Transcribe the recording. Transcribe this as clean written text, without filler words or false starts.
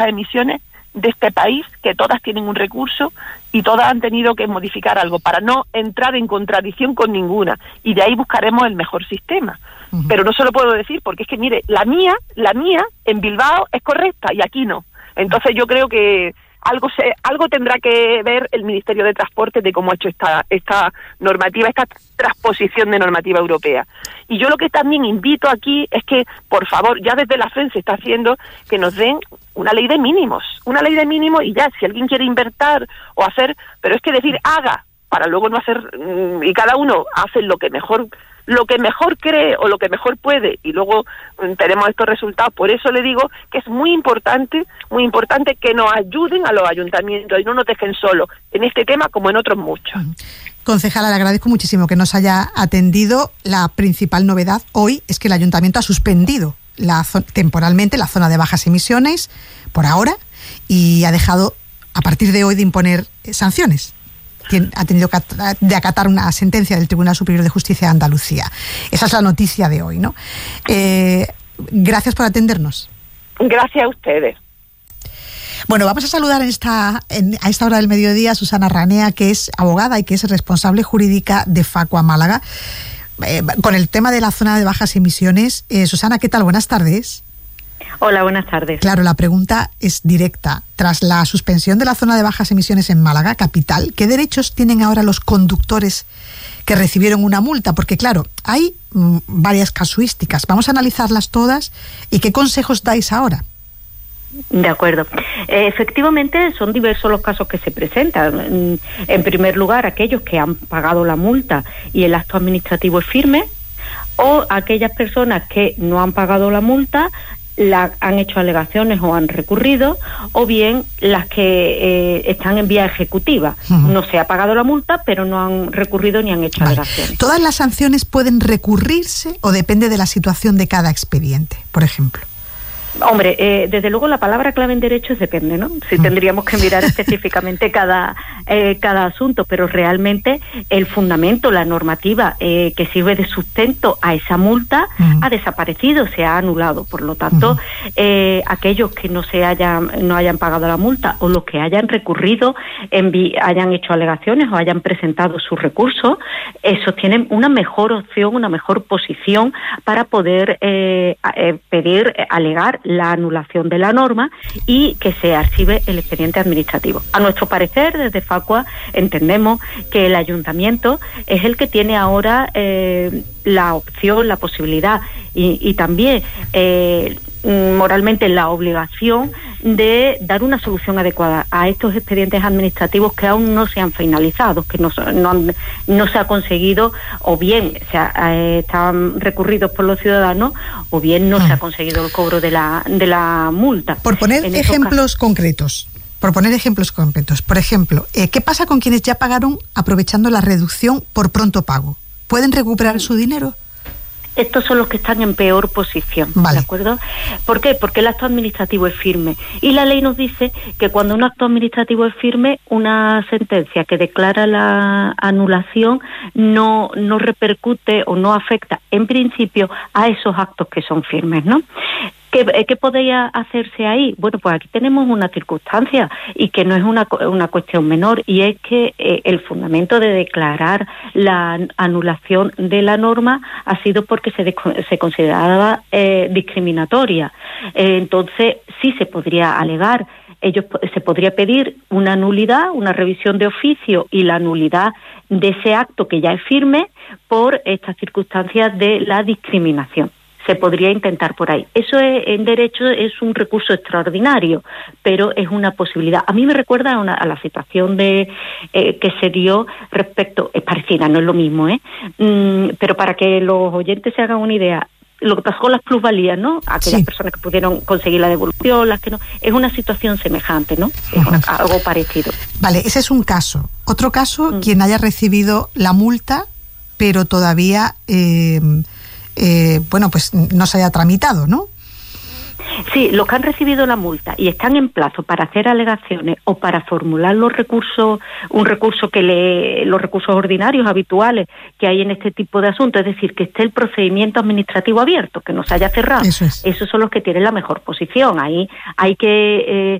emisiones de este país, que todas tienen un recurso y todas han tenido que modificar algo para no entrar en contradicción con ninguna, y de ahí buscaremos el mejor sistema. Pero no se lo puedo decir porque es que, mire, la mía en Bilbao es correcta y aquí no. Entonces yo creo que algo tendrá que ver el Ministerio de Transporte de cómo ha hecho esta normativa, esta transposición de normativa europea. Y yo lo que también invito aquí es que, por favor, ya desde la FEN se está haciendo que nos den una ley de mínimos y ya, si alguien quiere invertir o hacer, pero es que decir haga para luego no hacer, y cada uno hace lo que mejor cree o lo que mejor puede, y luego tenemos estos resultados. Por eso le digo que es muy importante que nos ayuden a los ayuntamientos y no nos dejen solos en este tema como en otros muchos. Concejala, le agradezco muchísimo que nos haya atendido. La principal novedad hoy es que el ayuntamiento ha suspendido temporalmente la zona de bajas emisiones por ahora y ha dejado a partir de hoy de imponer sanciones. Ha tenido de acatar una sentencia del Tribunal Superior de Justicia de Andalucía. Esa es la noticia de hoy, ¿no? Gracias por atendernos. Gracias a ustedes. Bueno, vamos a saludar a esta hora del mediodía a Susana Ranea, que es abogada y que es responsable jurídica de Facua Málaga. Con el tema de la zona de bajas emisiones. Susana, ¿qué tal? Buenas tardes. Hola, buenas tardes. Claro, la pregunta es directa. Tras la suspensión de la zona de bajas emisiones en Málaga, capital, ¿qué derechos tienen ahora los conductores que recibieron una multa? Porque, claro, hay varias casuísticas. Vamos a analizarlas todas. ¿Y qué consejos dais ahora? De acuerdo. Efectivamente, son diversos los casos que se presentan. En primer lugar, aquellos que han pagado la multa y el acto administrativo es firme, o aquellas personas que no han pagado la multa, han hecho alegaciones o han recurrido, o bien las que están en vía ejecutiva. No se ha pagado la multa, pero no han recurrido ni han hecho alegaciones. ¿Todas las sanciones pueden recurrirse o depende de la situación de cada expediente, por ejemplo? Hombre, desde luego la palabra clave en derecho es depende, ¿no? Si tendríamos que mirar específicamente cada asunto, pero realmente el fundamento, la normativa que sirve de sustento a esa multa ha desaparecido, se ha anulado. Por lo tanto, aquellos que no hayan pagado la multa o los que hayan recurrido, hayan hecho alegaciones o hayan presentado su recurso, esos tienen una mejor opción, una mejor posición para poder alegar la anulación de la norma y que se archive el expediente administrativo. A nuestro parecer, desde Facua, entendemos que el ayuntamiento es el que tiene ahora la opción, la posibilidad y también moralmente la obligación de dar una solución adecuada a estos expedientes administrativos que aún no se han finalizado, que no se ha conseguido, o bien están recurridos por los ciudadanos, o bien no se ha conseguido el cobro de la multa. Por poner ejemplos concretos. Por ejemplo, ¿qué pasa con quienes ya pagaron aprovechando la reducción por pronto pago? ¿Pueden recuperar su dinero? Estos son los que están en peor posición, ¿de acuerdo? ¿Por qué? Porque el acto administrativo es firme. Y la ley nos dice que cuando un acto administrativo es firme, una sentencia que declara la anulación no repercute o no afecta, en principio, a esos actos que son firmes, ¿no? ¿Qué podría hacerse ahí? Bueno, pues aquí tenemos una circunstancia y que no es una cuestión menor, y es que el fundamento de declarar la anulación de la norma ha sido porque se consideraba discriminatoria. Entonces, sí se podría alegar, se podría pedir una nulidad, una revisión de oficio y la nulidad de ese acto que ya es firme por estas circunstancias de la discriminación. Se podría intentar por ahí. Eso en derecho es un recurso extraordinario, pero es una posibilidad. A mí me recuerda a la situación que se dio respecto, es parecida, no es lo mismo, pero para que los oyentes se hagan una idea, lo que pasó con las plusvalías, ¿no? Aquellas personas que pudieron conseguir la devolución, las que no, es una situación semejante, ¿no? Es algo parecido. Vale, ese es un caso. Otro caso, quien haya recibido la multa, pero todavía pues no se haya tramitado, ¿no? Sí, los que han recibido la multa y están en plazo para hacer alegaciones o para formular los recursos, los recursos ordinarios habituales que hay en este tipo de asuntos, es decir, que esté el procedimiento administrativo abierto, que no se haya cerrado. Esos son los que tienen la mejor posición. Ahí hay que